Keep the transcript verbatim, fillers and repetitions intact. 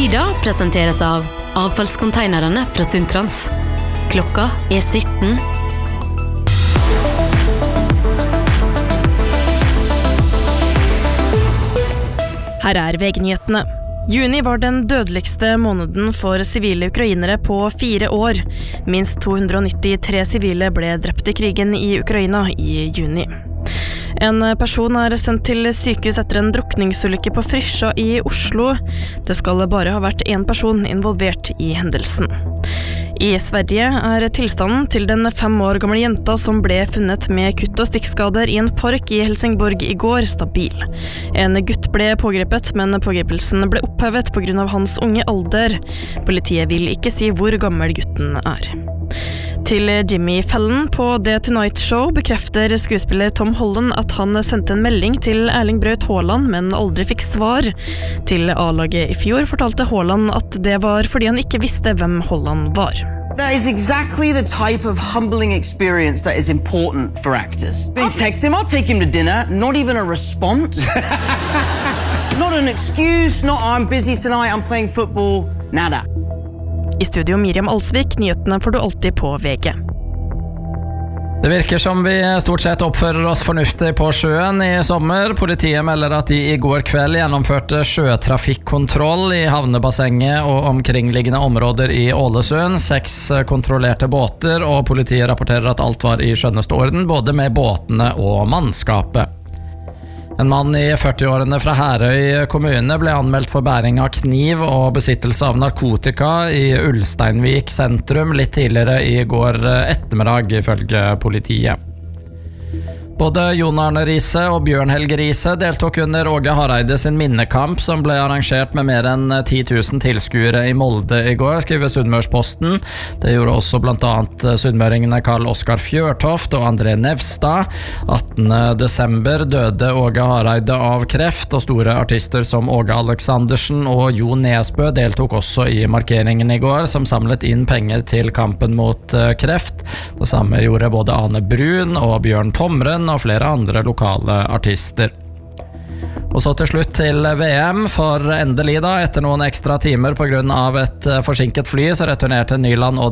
Nyhetstida presenteres av avfallskonteinerne fra Sundtrans. Klokka er sytten. Her er V G-nyhetene. Juni var den dødeligste måneden for sivile ukrainere på fire år. Minst to hundre nittitre sivile ble drept i krigen i Ukraina i juni. En person er sendt til sykehus etter en drukningsulykke på Frysja i Oslo. Det skal bare ha vært en person involvert i hendelsen. I Sverige er tilstanden til den fem år gamle jenta som ble funnet med kutt- og stikkskader i en park i Helsingborg i går stabil. En gutt ble pågrepet, men pågrepelsen ble opphevet på grunn av hans unge alder. Politiet vil ikke si hvor gammel gutten er. Til Jimmy Fallon på The Tonight Show bekrefter skuespiller Tom Holland at han sendte en melding til Erling Braut Haaland, men aldri fikk svar. Til A-laget i fjor fortalte Haaland at det var fordi han ikke visste hvem Haaland var. That is exactly the type of humbling experience that is important for actors. They text him, I'll take him to dinner, not even a response. Not an excuse, not I'm busy tonight, I'm playing football, nada. I studio Miriam Alsvik, nyhetene får du alltid på V G. Det virker som vi stort sett oppfører oss fornuftig på sjøen i sommer. Politiet melder at de i går kveld gjennomførte sjøtrafikkontroll i havnebassenget og omkringliggende områder i Ålesund. Seks kontrollerte båter, og politiet rapporterer at alt var i skjønneste orden, både med båtene og mannskapet. En mann i førti-årene fra Herøy kommune ble anmeldt for bæring av kniv og besittelse av narkotika i Ulsteinvik sentrum litt tidligere i går ettermiddag, ifølge politiet. Både Jon Arne Riise og Bjørn Helge Riise deltok under Åge Hareide sin minnekamp som ble arrangert med mer enn ti tusen tilskuere i Molde i går, skriver Sunnmørsposten. Det gjorde også blant annet sunnmøringene Karl Oskar Fjørtoft og André Nevstad. attende desember døde Åge Hareide av kreft, og store artister som Åge Aleksandersen og Jo Nesbø deltok også i markeringen i går, som samlet inn penger til kampen mot kreft. Det samme gjorde både Ane Brun og Bjørn Tomren og flere andre lokale artister. Og så til slutt til V M, for endelig da, etter noen ekstra timer på grunn av et forsinket fly, så returnerte Nyland Odd